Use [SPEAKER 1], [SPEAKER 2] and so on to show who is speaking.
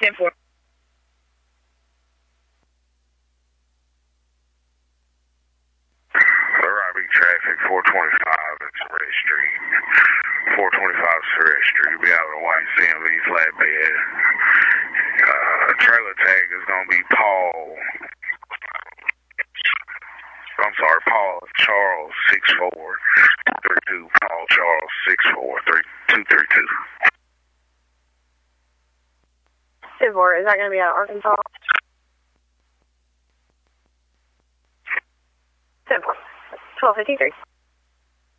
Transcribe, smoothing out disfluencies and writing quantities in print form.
[SPEAKER 1] 10-4.
[SPEAKER 2] Arriving traffic, 425 at Surrey Street. 425 Surrey Street. Be out of the white CMV flatbed. Trailer tag is going to be Paul. I'm sorry, Paul Charles 6432. Paul Charles 64332.
[SPEAKER 1] 10-4. Is that going to be out of Arkansas? 10-4. 1253.